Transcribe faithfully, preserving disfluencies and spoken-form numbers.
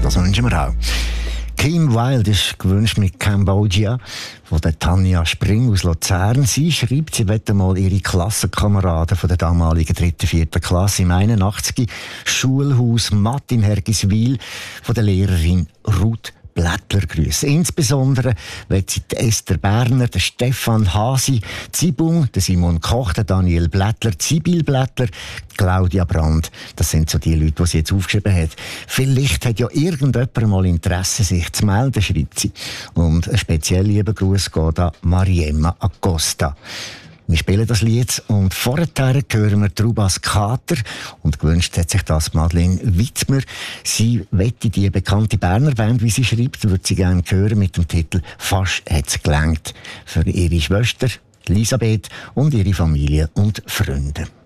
Das wünschen wir auch. Kim Wilde ist gewünscht mit Cambodia von der Tanja Spring aus Luzern. Sie schreibt, sie wollte mal ihre Klassenkameraden von der damaligen dritten, vierten Klasse im einundachtzig Schulhaus Matt in Hergiswil von der Lehrerin Ruth Blättler grüßen. Insbesondere wird sie die Esther Berner, den Stefan Hasi, Zibung, den Simon Koch, den Daniel Blättler, Sibyl Blättler, Claudia Brandt. Das sind so die Leute, die sie jetzt aufgeschrieben hat. Vielleicht hat ja irgendjemand mal Interesse, sich zu melden, schreibt sie. Und ein speziell lieber Gruß geht an Mariemma Acosta. Wir spielen das Lied und vorher hören wir Trubas Kater und gewünscht hat sich das Madeleine Wittmer. Sie wette die bekannte Berner Band, wie sie schreibt, würde sie gerne hören mit dem Titel «Fast hat's gelangt» für ihre Schwester Elisabeth und ihre Familie und Freunde.